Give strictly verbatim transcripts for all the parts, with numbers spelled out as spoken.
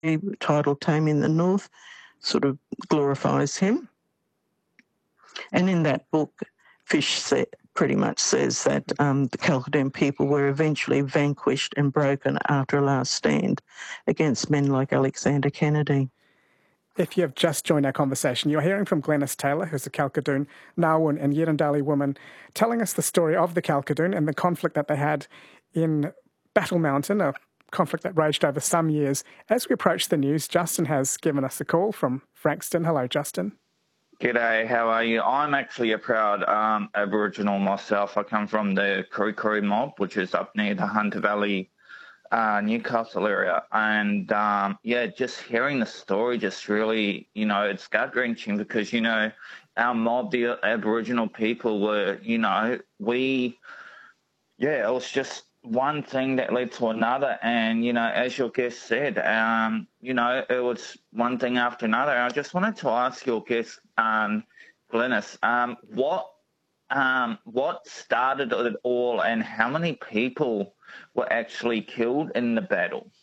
titled Taming the North, sort of glorifies him. And in that book, Fish say, pretty much says that um, the Kalkadoon people were eventually vanquished and broken after a last stand against men like Alexander Kennedy. If you have just joined our conversation, you're hearing from Glenys Taylor, who's a Kalkadoon, Nawun and Yirrindali woman, telling us the story of the Kalkadoon and the conflict that they had in Battle Mountain, a conflict that raged over some years. As we approach the news, Justin has given us a call from Frankston. Hello, Justin. G'day, how are you? I'm actually a proud um, Aboriginal myself. I come from the Koori Koori mob, which is up near the Hunter Valley, uh, Newcastle area. And, um, yeah, just hearing the story just really, you know, it's gut-wrenching because, you know, our mob, the Aboriginal people were, you know, we, yeah, it was just one thing that led to another. And, you know, as your guest said, um, you know, it was one thing after another. I just wanted to ask your guest, um, Glenys, um, what um, what started it all and how many people were actually killed in the battle?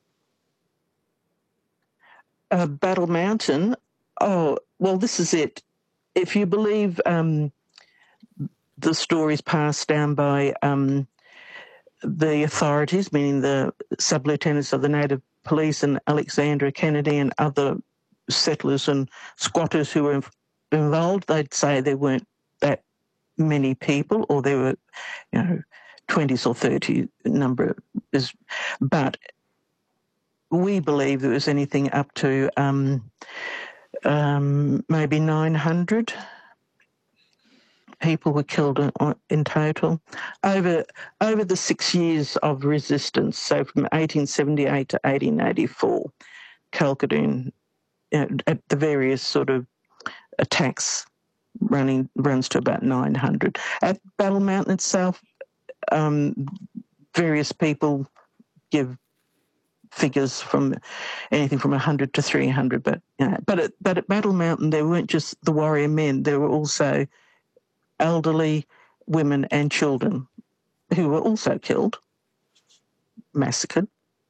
Uh, Battle Mountain, oh, well, this is it. If you believe um, the stories passed down by um, the authorities, meaning the sub-lieutenants of the Native Police and Alexander Kennedy and other settlers and squatters who were involved, they'd say there weren't that many people, or there were, you know, twenties or thirty number. Is, but we believe there was anything up to um, um, maybe nine hundred people were killed in, in total over over the six years of resistance. So from eighteen seventy-eight to eighteen eighty-four, Kalkadoon, you know, at the various sort of attacks running runs to about nine hundred. At Battle Mountain itself, um, various people give figures from anything from one hundred to three hundred. But you know, but at, but at Battle Mountain, there weren't just the warrior men. There were also elderly women and children who were also killed, massacred.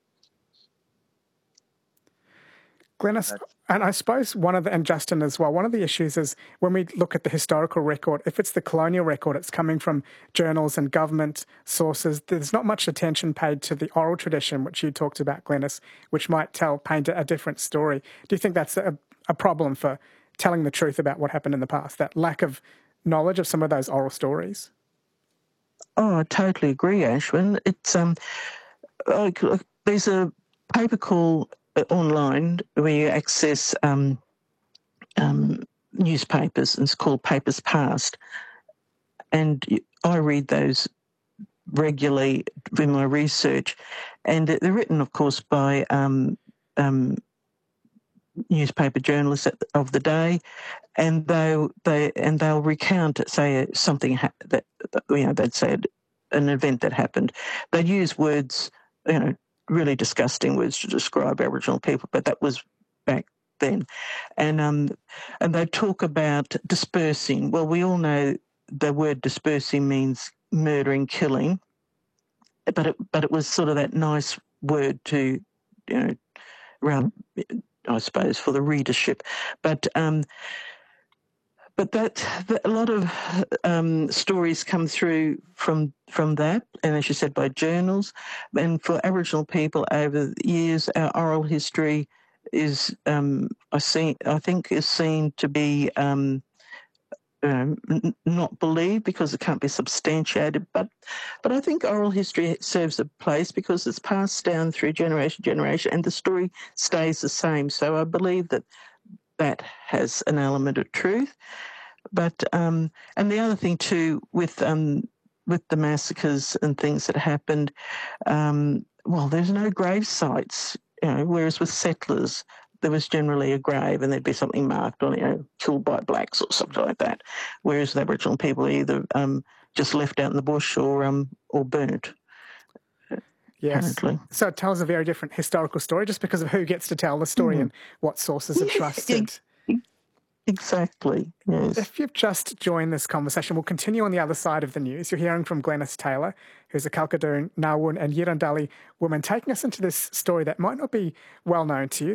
Glenys, and I suppose one of the, and Justin as well, one of the issues is when we look at the historical record, if it's the colonial record, it's coming from journals and government sources. There's not much attention paid to the oral tradition, which you talked about, Glenys, which might tell, paint a different story. Do you think that's a, a problem for telling the truth about what happened in the past, that lack of knowledge of some of those oral stories? Oh, I totally agree, Ashwin. It's um, like, there's a paper called online where you access um, um, newspapers, and it's called Papers Past. And I read those regularly in my research, and they're written, of course, by um, um, newspaper journalists of the day, and they they and they'll recount, say, something ha- that you know they'd said an event that happened. They'd use words, you know, really disgusting words to describe Aboriginal people, but that was back then. And um, and they talk about dispersing. Well, we all know the word dispersing means murdering, killing, but it but it was sort of that nice word to, you know, around, I suppose, for the readership. But um, but that, that a lot of um, stories come through from from that, and as you said, by journals. And for Aboriginal people over the years, our oral history is, um, I see, I think, is seen to be um, um, n- not believed because it can't be substantiated. But but I think oral history serves a place because it's passed down through generation to generation, and the story stays the same. So I believe that that has an element of truth. But um, and the other thing too, with um, with the massacres and things that happened, um, well, there's no grave sites, you know, whereas with settlers, there was generally a grave and there'd be something marked on, you know, killed by blacks or something like that. Whereas the Aboriginal people either um, just left out in the bush or um, or burnt. Yes. Apparently. So it tells a very different historical story just because of who gets to tell the story mm. and what sources are trusted. Exactly, yes. If you've just joined this conversation, we'll continue on the other side of the news. You're hearing from Glenys Taylor, who's a Kalkadoon, Ngawun and Yirrandali woman, taking us into this story that might not be well known to you.